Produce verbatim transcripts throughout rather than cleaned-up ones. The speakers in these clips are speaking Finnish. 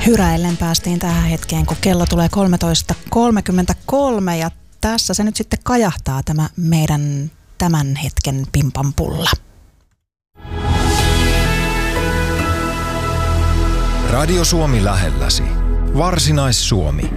Hyräillen päästiin tähän hetkeen, kun kello tulee kolmetoista kolmekymmentäkolme ja tässä se nyt sitten kajahtaa tämä meidän tämän hetken pimpampulla. Radio Suomi lähelläsi. Varsinais-Suomi.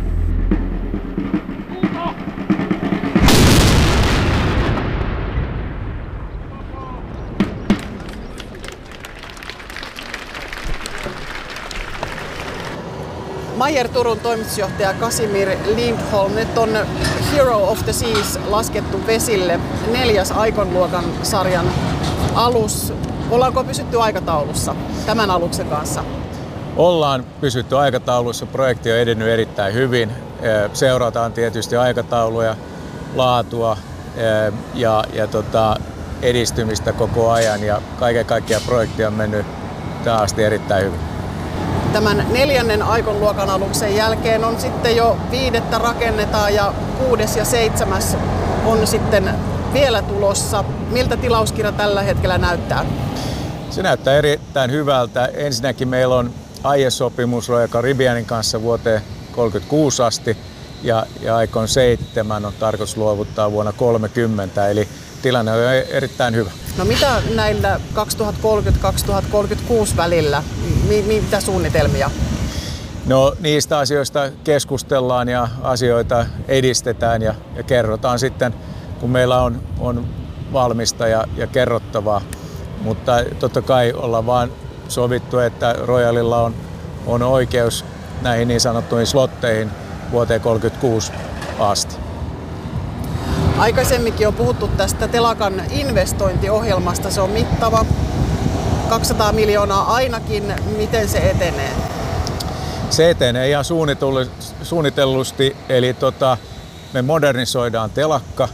Meyer Turun toimitusjohtaja Casimir Lindholm, nyt on Hero of the Seas laskettu vesille, neljäs Icon-luokan sarjan alus. Ollaanko pysytty aikataulussa tämän aluksen kanssa? Ollaan pysytty aikataulussa, projekti on edennyt erittäin hyvin. Seurataan tietysti aikatauluja, laatua ja, ja tota, edistymistä koko ajan ja kaiken kaikkiaan projekti on mennyt tähän asti erittäin hyvin. Tämän neljännen Icon-luokan aluksen jälkeen on sitten jo viidettä rakennetaan ja kuudes ja seitsemäs on sitten vielä tulossa. Miltä tilauskirja tällä hetkellä näyttää? Se näyttää erittäin hyvältä. Ensinnäkin meillä on aiesopimus Royal Caribbeanin kanssa vuoteen kolmekymmentäkuusi asti ja, ja Icon seitsemän on tarkoitus luovuttaa vuonna kolmekymmentä, eli tilanne on erittäin hyvä. No mitä näillä kaksituhattakolmekymmentä kaksituhattakolmekymmentäkuusi välillä, mi- mitä suunnitelmia? No niistä asioista keskustellaan ja asioita edistetään ja, ja kerrotaan sitten, kun meillä on, on valmista ja, ja kerrottavaa. Mutta totta kai ollaan vaan sovittu, että Royalilla on, on oikeus näihin niin sanottuihin slotteihin vuoteen kolmekymmentäkuusi asti. Aikaisemminkin on puhuttu tästä telakan investointiohjelmasta. Se on mittava, kaksisataa miljoonaa ainakin. Miten se etenee? Se etenee ihan suunnitellusti, eli tota, me modernisoidaan telakka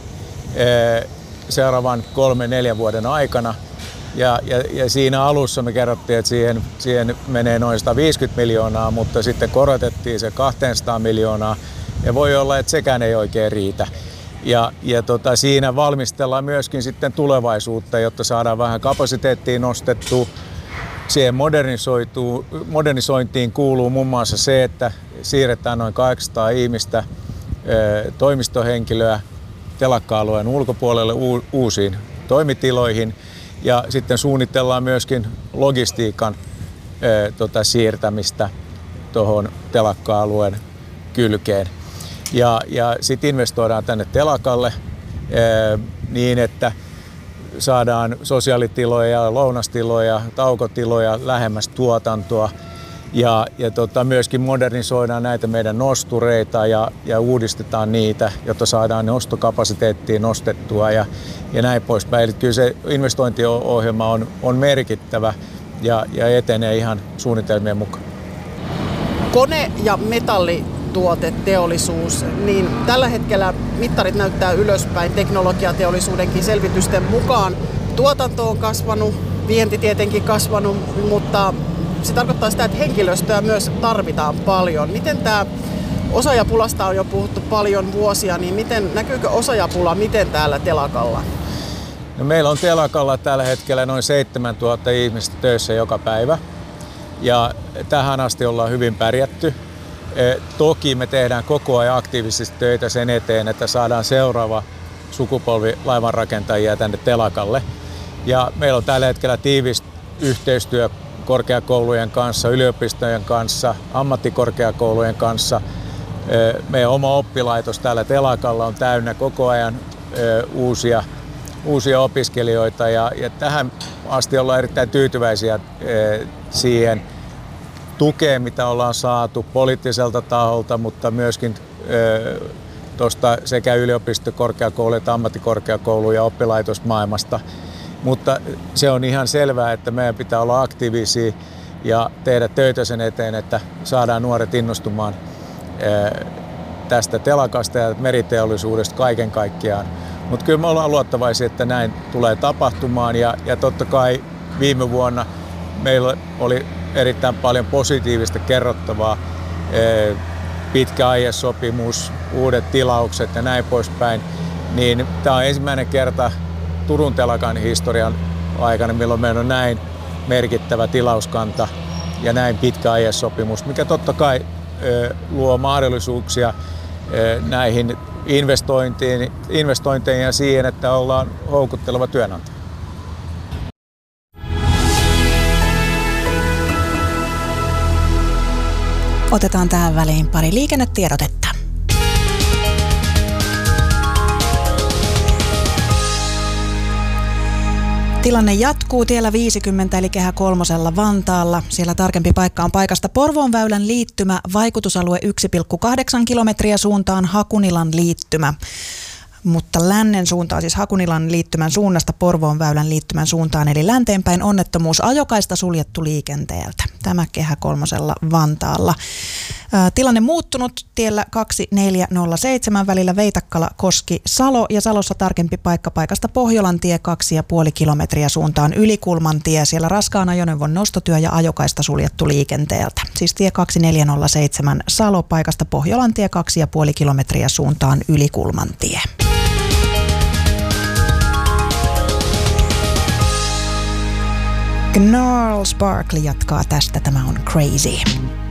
seuraavan kolme neljän vuoden aikana. Ja, ja, ja siinä alussa me kerrottiin, että siihen, siihen menee noin sata viisikymmentä miljoonaa, mutta sitten korotettiin se kaksisataa miljoonaa. Ja voi olla, että sekään ei oikein riitä. Ja, ja tota, siinä valmistellaan myöskin sitten tulevaisuutta, jotta saadaan vähän kapasiteettia nostettua. Siihen modernisointiin kuuluu muun muassa se, että siirretään noin kahdeksansataa ihmistä, toimistohenkilöä telakka-alueen ulkopuolelle uusiin toimitiloihin. Ja sitten suunnitellaan myöskin logistiikan tota, siirtämistä tuohon telakka-alueen kylkeen. Ja, ja sitten investoidaan tänne telakalle ee, niin, että saadaan sosiaalitiloja, lounastiloja, taukotiloja lähemmäs tuotantoa. Ja, ja tota, myöskin modernisoidaan näitä meidän nostureita ja, ja uudistetaan niitä, jotta saadaan nostokapasiteettia nostettua ja, ja näin poispäin. Eli kyllä se investointiohjelma on, on merkittävä ja, ja etenee ihan suunnitelmien mukaan. Kone- ja metallituoteteollisuus, niin tällä hetkellä mittarit näyttää ylöspäin teknologiateollisuudenkin selvitysten mukaan. Tuotanto on kasvanut, vienti tietenkin kasvanut, mutta se tarkoittaa sitä, että henkilöstöä myös tarvitaan paljon. Miten tämä osaajapulasta on jo puhuttu paljon vuosia, niin miten, näkyykö osaajapula miten täällä telakalla? No meillä on telakalla tällä hetkellä noin seitsemäntuhatta ihmistä töissä joka päivä ja tähän asti ollaan hyvin pärjätty. E, toki me tehdään koko ajan aktiivisesti töitä sen eteen, että saadaan seuraava sukupolvi laivanrakentajia tänne telakalle. Ja meillä on tällä hetkellä tiivis yhteistyö korkeakoulujen kanssa, yliopistojen kanssa, ammattikorkeakoulujen kanssa. Meidän oma oppilaitos täällä telakalla on täynnä koko ajan uusia, uusia opiskelijoita ja, ja tähän asti ollaan erittäin tyytyväisiä siihen tukeen, mitä ollaan saatu poliittiselta taholta, mutta myöskin tuosta sekä yliopisto-, korkeakoulu- että ammattikorkeakoulu- ja oppilaitosmaailmasta. Mutta se on ihan selvää, että meidän pitää olla aktiivisia ja tehdä töitä sen eteen, että saadaan nuoret innostumaan tästä telakasta ja meriteollisuudesta kaiken kaikkiaan. Mutta kyllä me ollaan luottavaisia, että näin tulee tapahtumaan ja, ja totta kai viime vuonna meillä oli erittäin paljon positiivista kerrottavaa. Pitkä aiesopimus, uudet tilaukset ja näin poispäin. Niin tämä on ensimmäinen kerta Turun telakan historian aikana, milloin meillä on näin merkittävä tilauskanta ja näin pitkä aiesopimus, mikä totta kai luo mahdollisuuksia näihin investointiin, investointeihin ja siihen, että ollaan houkutteleva työnantaja. Otetaan tähän väliin pari liikennetiedotetta. Tilanne jatkuu tiellä viisikymmentä eli Kehä kolmosella Vantaalla. Siellä tarkempi paikka on paikasta Porvoonväylän liittymä, vaikutusalue yksi pilkku kahdeksan kilometriä suuntaan Hakunilan liittymä. Mutta lännen suuntaan, siis Hakunilan liittymän suunnasta Porvoonväylän liittymän suuntaan, eli länteenpäin onnettomuus, ajokaista suljettu liikenteeltä. Tämä Kehä kolmosella Vantaalla. Ää, tilanne muuttunut tiellä kaksituhattaneljäsataa seitsemän välillä Veitakkala-Koski-Salo ja Salossa tarkempi paikka paikasta Pohjolantie kaksi pilkku viisi kilometriä suuntaan Ylikulmantie. Siellä raskaan ajoneuvon nostotyö ja ajokaista suljettu liikenteeltä. Siis tie kaksituhattaneljäsataa seitsemän Salo paikasta Pohjolantie kaksi pilkku viisi kilometriä suuntaan Ylikulmantie. Gnarls Barkley jatkaa tästä. Tämä on Crazy.